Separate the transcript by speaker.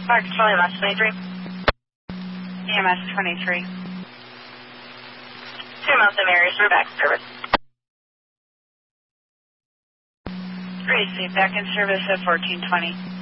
Speaker 1: Fire Control, EMS 23. EMS 23. 2 Mountain Mary's, we're back in service. Great, back in service at 1420.